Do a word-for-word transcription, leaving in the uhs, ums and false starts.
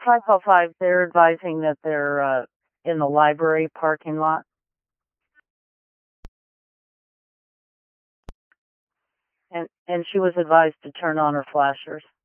five oh five, they're advising that they're uh, in the library parking lot. And, and she was advised to turn on her flashers.